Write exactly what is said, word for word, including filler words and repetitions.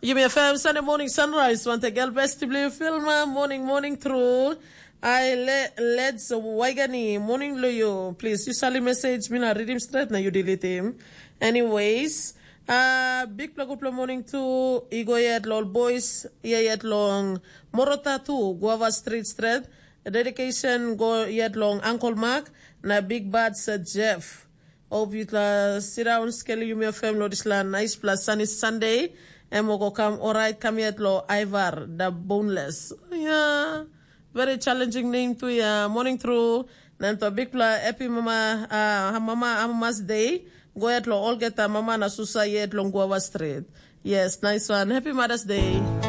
You may affirm Sunday morning sunrise. Want a girl best to blue film morning morning through. I let let's Waigani morning loyo. Please usually message me na read him straight na you delete him. Anyways, uh big plug up morning to Igo yet lol boys yet long Morota to Guava Street Street. A dedication go yet long Uncle Mark na big bad Sir Jeff. Hope you uh, sit down Skelly you may affirm lo this land nice plus sunny Sunday. And we go come alright come yet lo Ivar the boneless. Yeah. Very challenging name to ya. Morning through. Nanto big pla happy mama uh mama mama's day. Go yet lo all get a mama na susa yet long Guava Street. Yes, nice one. Happy Mother's Day.